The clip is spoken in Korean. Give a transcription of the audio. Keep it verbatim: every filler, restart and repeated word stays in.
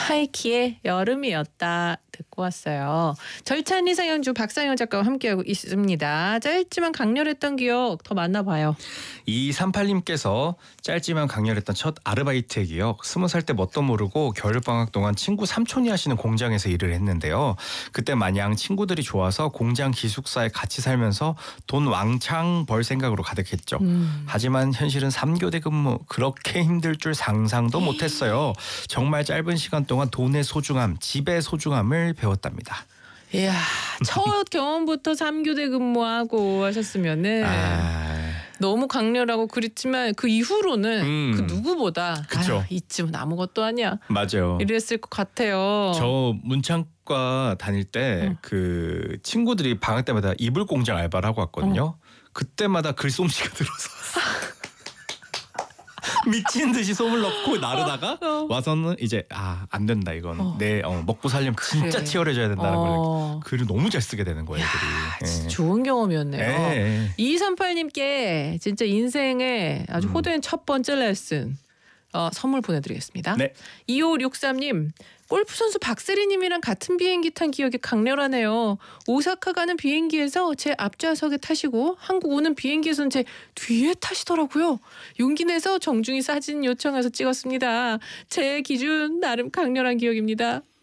하이키의 여름이었다 듣고 왔어요. 절찬 이상현주 박상현 작가와 함께하고 있습니다. 짧지만 강렬했던 기억 더 만나봐요. 이삼팔님께서 짧지만 강렬했던 첫 아르바이트의 기억. 스무 살 때 뭣도 모르고 겨울방학 동안 친구 삼촌이 하시는 공장에서 일을 했는데요. 그때 마냥 친구들이 좋아서 공장 기숙사에 같이 살면서 돈 왕창 벌 생각으로 가득했죠. 음. 하지만 현실은 삼교대 근무, 그렇게 힘들 줄 상상도 못했어요. 정말 짧은 시간 동안 돈의 소중함, 집의 소중함을 배웠답니다. 이야, 첫 경험부터 삼교대 근무하고 하셨으면은 아... 너무 강렬하고 그랬지만 그 이후로는 음. 그 누구보다 그쵸. 아유, 이쯤은 아무것도 아니야. 맞아요. 이랬을 것 같아요. 저 문창과 다닐 때 그 어. 친구들이 방학 때마다 이불 공장 알바를 하고 왔거든요. 어. 그때마다 글솜씨가 들어서 미친 듯이 솜을 넣고 나르다가 어, 어. 와서는 이제 아, 안 된다 이건 어. 내 어, 먹고 살려면 그래. 진짜 치열해져야 된다는 어. 걸 글을 너무 잘 쓰게 되는 거예요. 야, 애들이. 예. 좋은 경험이었네요. 예. 이삼팔님께 진짜 인생의 아주 호된 음. 첫 번째 레슨 어, 선물 보내드리겠습니다. 네. 이오육삼님 골프 선수 박세리님이랑 같은 비행기 탄 기억이 강렬하네요. 오사카 가는 비행기에서 제 앞좌석에 타시고 한국 오는 비행기에서는 제 뒤에 타시더라고요. 용기 내서 정중히 사진 요청해서 찍었습니다. 제 기준 나름 강렬한 기억입니다.